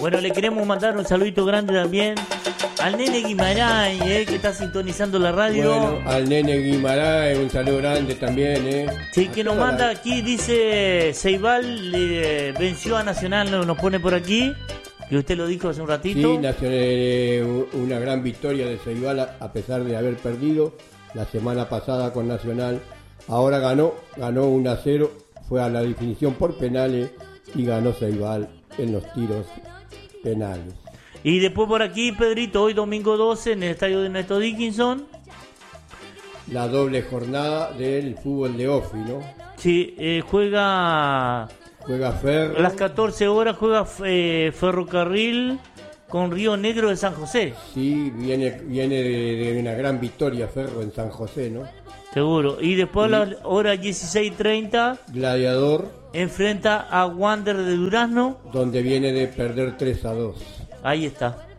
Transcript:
Bueno, le queremos mandar un saludito grande también al nene Guimarães, que está sintonizando la radio. Bueno, al nene Guimarães, un saludo grande también, Sí, que nos manda aquí, dice Ceibal venció a Nacional, nos pone por aquí, que usted lo dijo hace un ratito. Sí, Nacional, una gran victoria de Ceibal a pesar de haber perdido la semana pasada con Nacional. Ahora ganó 1-0, fue a la definición por penales y ganó Ceibal en los tiros penales. Y después por aquí, Pedrito, hoy domingo 12 en el estadio de Néstor Dickinson. La doble jornada del fútbol de Ofi, ¿no? Sí, juega Ferro. a las 14 horas, juega Ferrocarril con Río Negro de San José. Sí, viene de una gran victoria Ferro en San José, ¿no? Seguro. Y después a las horas 16:30, Gladiador enfrenta a Wander de Durazno. Donde viene de perder 3-2. Ahí está.